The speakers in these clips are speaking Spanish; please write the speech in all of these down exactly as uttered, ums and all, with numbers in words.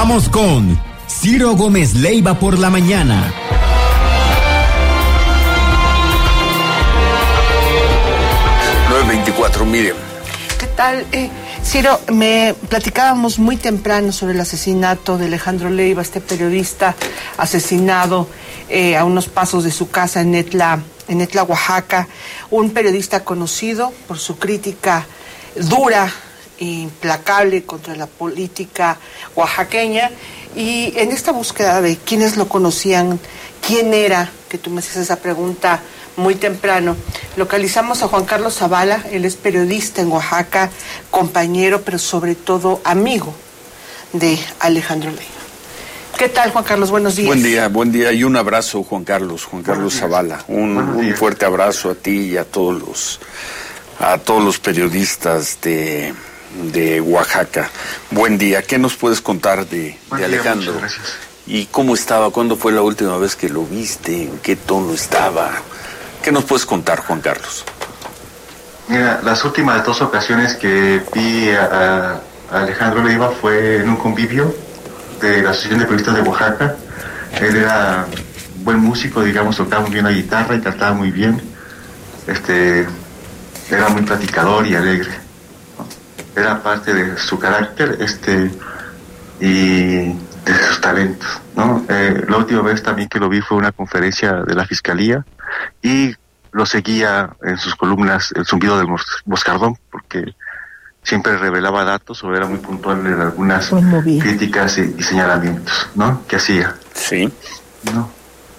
Continuamos con Ciro Gómez Leiva por la mañana. nueve veinticuatro, miren. ¿Qué tal? Eh, Ciro, me platicábamos muy temprano sobre el asesinato de Alejandro Leiva, este periodista asesinado eh, a unos pasos de su casa en Etla, en Etla, Oaxaca. Un periodista conocido por su crítica dura e implacable contra la política oaxaqueña. Y en esta búsqueda de quiénes lo conocían, quién era, que tú me haces esa pregunta muy temprano, localizamos a Juan Carlos Zavala. Él es periodista en Oaxaca, compañero, pero sobre todo amigo de Alejandro Leiva. ¿Qué tal, Juan Carlos? Buenos días. Buen día, buen día y un abrazo, Juan Carlos, Juan Carlos Zavala. Un, un fuerte abrazo a ti y a todos los, a todos los periodistas de, de Oaxaca. Buen día. ¿Qué nos puedes contar de, de Alejandro? Muchas gracias. ¿Y cómo estaba? ¿Cuándo fue la última vez que lo viste? ¿En qué tono estaba? ¿Qué nos puedes contar, Juan Carlos? Mira, las últimas dos ocasiones que vi a, a Alejandro Leiva fue en un convivio de la Asociación de Periodistas de Oaxaca. Él era buen músico, digamos, tocaba muy bien la guitarra y cantaba muy bien. Este, era muy platicador y alegre, ¿no? Era parte de su carácter, este, y de sus talentos, ¿no? Eh, la última vez también que lo vi fue una conferencia de la Fiscalía y lo seguía en sus columnas El Zumbido del Moscardón, porque siempre revelaba datos o era muy puntual en algunas críticas y, y señalamientos, ¿no?, que hacía. Sí. ¿No?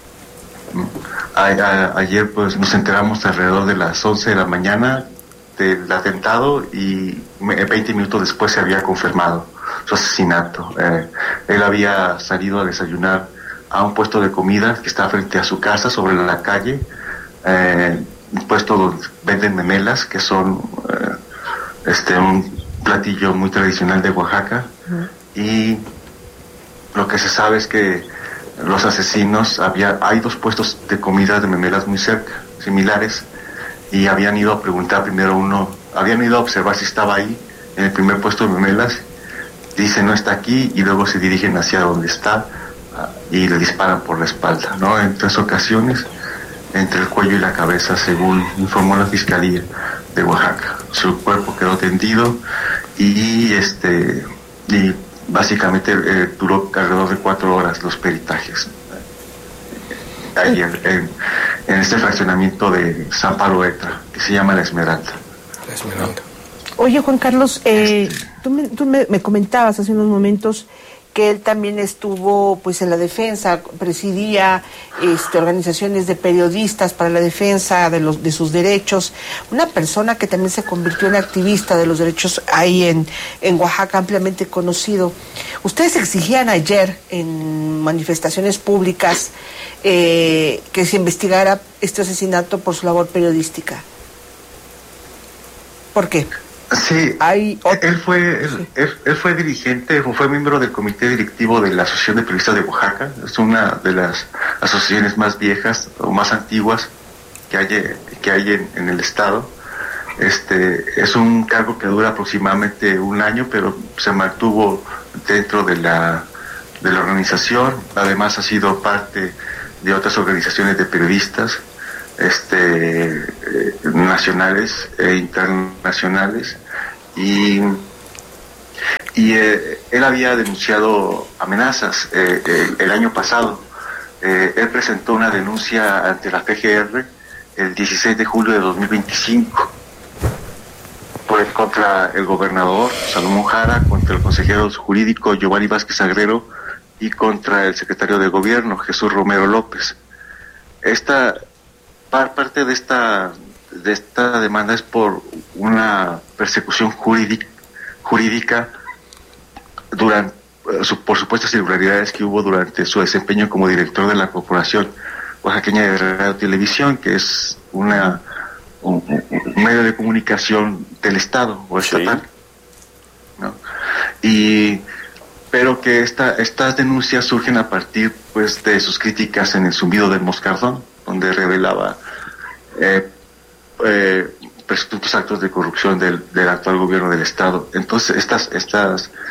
A, a, ayer pues nos enteramos alrededor de las once de la mañana del atentado y veinte minutos después se había confirmado su asesinato. Eh, él había salido a desayunar a un puesto de comida que está frente a su casa sobre la calle, eh, un puesto donde venden memelas, que son eh, este un platillo muy tradicional de Oaxaca. Uh-huh. Y lo que se sabe es que los asesinos, había hay dos puestos de comida de memelas muy cerca, similares, y habían ido a preguntar primero uno, habían ido a observar si estaba ahí en el primer puesto de memelas. Dice no está aquí, y luego se dirigen hacia donde está uh, y le disparan por la espalda, ¿no? En tres ocasiones, entre el cuello y la cabeza, según informó la Fiscalía de Oaxaca. Su cuerpo quedó tendido y este y básicamente eh, duró alrededor de cuatro horas los peritajes ahí en, en, en este fraccionamiento de San Pablo Etra, que se llama La Esmeralda. La Esmeralda. Oye, Juan Carlos, eh, tú, me, tú me, me comentabas hace unos momentos que él también estuvo pues en la defensa, presidía este, organizaciones de periodistas para la defensa de los de sus derechos, una persona que también se convirtió en activista de los derechos ahí en, en Oaxaca, ampliamente conocido. Ustedes exigían ayer en manifestaciones públicas eh, que se investigara este asesinato por su labor periodística. ¿Por qué? Sí, Hay otro... él fue él, sí. él, él fue dirigente, fue miembro del comité directivo de la Asociación de Periodistas de Oaxaca. Es una de las asociaciones más viejas o más antiguas que hay, que hay en, en el estado. Este es un cargo que dura aproximadamente un año, pero se mantuvo dentro de la de la organización. Además ha sido parte de otras organizaciones de periodistas, este eh, nacionales e internacionales, y y eh, él había denunciado amenazas eh, el, el año pasado. Eh, él presentó una denuncia ante la F G R el dieciséis de julio de dos mil veinticinco por el, contra el gobernador Salomón Jara, contra el consejero jurídico Giovanni Vázquez Agrero y contra el secretario de gobierno Jesús Romero López. Esta parte de esta de esta demanda es por una persecución jurídica jurídica durante por supuestas irregularidades que hubo durante su desempeño como director de la Corporación Oaxaqueña de Radio y Televisión, que es una un, un medio de comunicación del Estado o estatal, sí, ¿no? Y pero que esta estas denuncias surgen a partir pues de sus críticas en El Zumbido del Moscardón, donde revelaba eh, eh, presuntos actos de corrupción del, del actual gobierno del estado. Entonces estas estas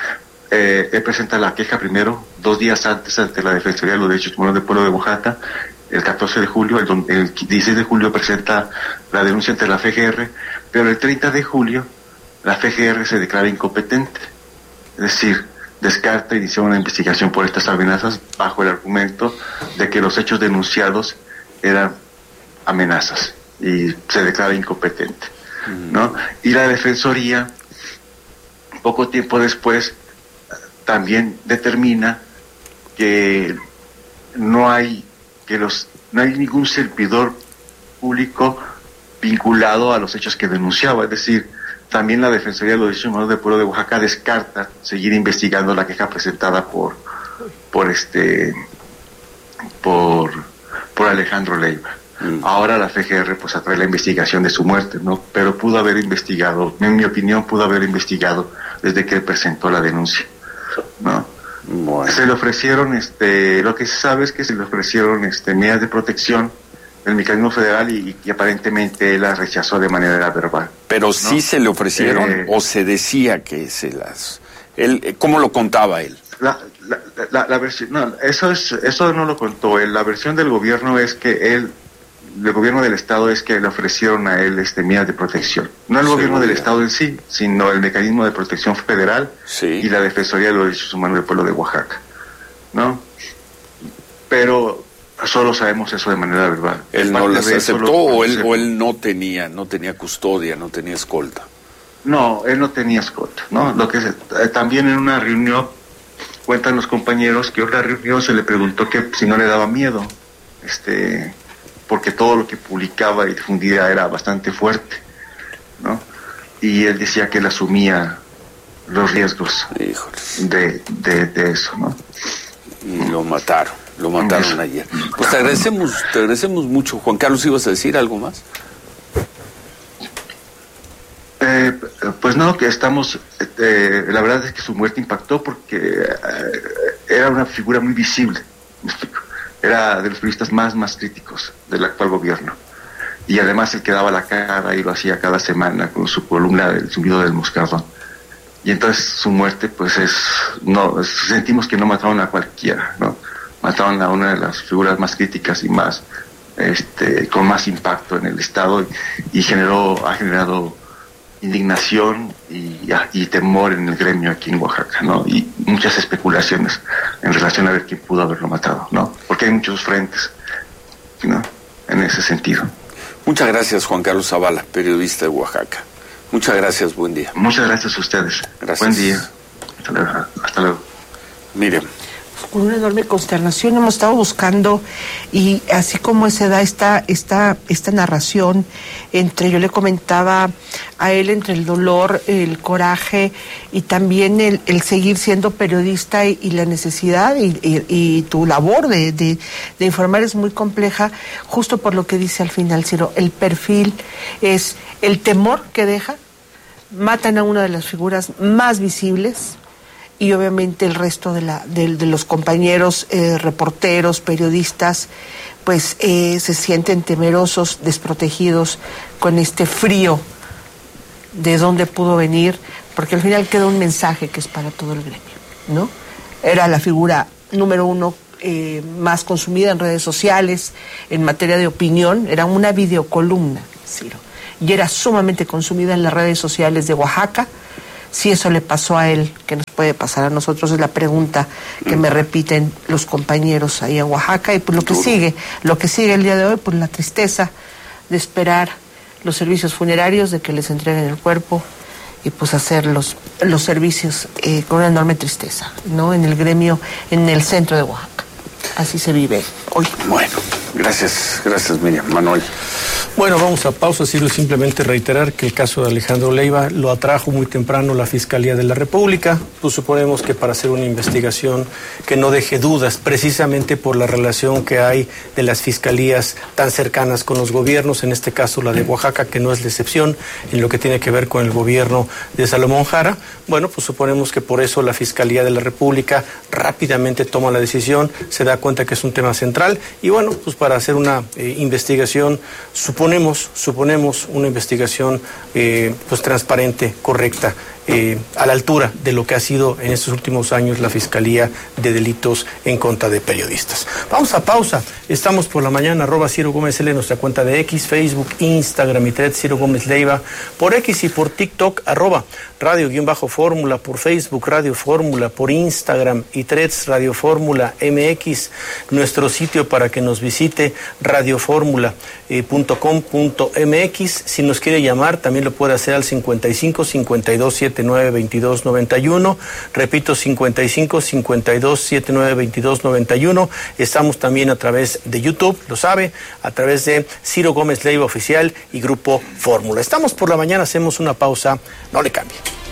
eh, él presenta la queja primero, dos días antes, ante la Defensoría de los Derechos Humanos del Pueblo de Oaxaca. El catorce de julio, el, el dieciséis de julio presenta la denuncia ante la F G R, pero el treinta de julio la F G R se declara incompetente, es decir, descarta iniciar una investigación por estas amenazas bajo el argumento de que los hechos denunciados eran amenazas y se declara incompetente, ¿no? Y la Defensoría, poco tiempo después, también determina que no hay que los no hay ningún servidor público vinculado a los hechos que denunciaba, es decir, también la Defensoría de los Derechos Humanos del Pueblo de Oaxaca descarta seguir investigando la queja presentada por por este por por Alejandro Leiva. Mm. Ahora la F G R pues atrae la investigación de su muerte, ¿no? Pero pudo haber investigado, en mi opinión, pudo haber investigado desde que él presentó la denuncia, ¿no? Bueno. Se le ofrecieron, este, lo que se sabe es que se le ofrecieron este, medidas de protección del mecanismo federal y, y aparentemente él las rechazó de manera verbal. Pero ¿no? sí se le ofrecieron eh, o se decía que se las... Él, ¿cómo lo contaba él? La, la, la, la versión, no, eso es, eso no lo contó él. La versión del gobierno es que él, del gobierno del estado es que le ofrecieron a él este medidas de protección. No el sí, gobierno del estado en sí, sino el mecanismo de protección federal sí. y la Defensoría de los Derechos Humanos del Pueblo de Oaxaca, ¿no? Pero solo sabemos eso de manera verbal. ¿Él no las aceptó o él, o él no tenía, no tenía custodia, no tenía escolta? No, él no tenía escolta, ¿no? Lo que se, eh, también en una reunión cuentan los compañeros que otra reunión se le preguntó que si no le daba miedo, este, porque todo lo que publicaba y difundía era bastante fuerte, ¿no? Y él decía que él asumía los riesgos de, de, de eso, ¿no? Y lo mataron, lo mataron eso. Ayer. Pues te agradecemos, te agradecemos mucho. Juan Carlos, ¿ibas a decir algo más? Eh, pues no, que estamos, eh, la verdad es que su muerte impactó porque eh, era una figura muy visible, era de los periodistas más, más críticos del actual gobierno, y además él quedaba la cara y lo hacía cada semana con su columna del zumbido del moscardón, y entonces su muerte pues es, no, sentimos que no mataron a cualquiera, ¿no? Mataron a una de las figuras más críticas y más, este, con más impacto en el estado, y, y generó, ha generado indignación y, y temor en el gremio aquí en Oaxaca, ¿no? Y muchas especulaciones en relación a ver quién pudo haberlo matado, ¿no? Porque hay muchos frentes, ¿no? En ese sentido. Muchas gracias, Juan Carlos Zavala, periodista de Oaxaca. Muchas gracias, buen día. Muchas gracias a ustedes. Gracias. Buen día. Hasta luego. Hasta luego. Miren. Con una enorme consternación hemos estado buscando, y así como se da esta, esta, esta narración entre, yo le comentaba a él, entre el dolor, el coraje y también el, el seguir siendo periodista y, y la necesidad y, y, y tu labor de, de, de informar es muy compleja, justo por lo que dice al final Ciro, el perfil es el temor que deja, matan a una de las figuras más visibles, y obviamente el resto de, la, de, de los compañeros eh, reporteros, periodistas, pues eh, se sienten temerosos, desprotegidos, con este frío de dónde pudo venir, porque al final queda un mensaje que es para todo el gremio, ¿no? Era la figura número uno eh, más consumida en redes sociales, en materia de opinión, era una videocolumna, Ciro, y era sumamente consumida en las redes sociales de Oaxaca. Si eso le pasó a él, ¿qué nos puede pasar a nosotros? Es la pregunta que me repiten los compañeros ahí en Oaxaca. Y pues lo que sigue, lo que sigue el día de hoy, pues la tristeza de esperar los servicios funerarios, de que les entreguen el cuerpo y pues hacer los, los servicios eh, con una enorme tristeza, ¿no? En el gremio, en el centro de Oaxaca. Así se vive hoy. Bueno, gracias, gracias Miriam. Manuel. Bueno, vamos a pausa, Ciro, simplemente reiterar que el caso de Alejandro Leiva lo atrajo muy temprano la Fiscalía de la República. Pues suponemos que para hacer una investigación que no deje dudas, precisamente por la relación que hay de las fiscalías tan cercanas con los gobiernos, en este caso la de Oaxaca, que no es la excepción en lo que tiene que ver con el gobierno de Salomón Jara. Bueno, pues suponemos que por eso la Fiscalía de la República rápidamente toma la decisión, se da cuenta que es un tema central y bueno, pues para hacer una eh, investigación, suponemos, suponemos una investigación eh, pues transparente, correcta eh, a la altura de lo que ha sido en estos últimos años la Fiscalía de Delitos en contra de periodistas. Vamos a pausa. Estamos por la mañana, arroba Ciro Gómez L, nuestra cuenta de X, Facebook, Instagram y Threads, Ciro Gómez Leiva, por X y por TikTok, arroba Radio-Fórmula, por Facebook, Radio Fórmula, por Instagram y Threads, Radio Fórmula M X, nuestro sitio para que nos visite, radioformula punto com punto m x. Si nos quiere llamar, también lo puede hacer al cincuenta y cinco, cincuenta y dos, setenta y nueve, veintidós, noventa y uno. Repito, cincuenta y cinco, cincuenta y dos, setenta y nueve, veintidós, noventa y uno. Estamos también a través de YouTube, lo sabe, a través de Ciro Gómez Leiva Oficial y Grupo Fórmula. Estamos por la mañana, hacemos una pausa, no le cambie.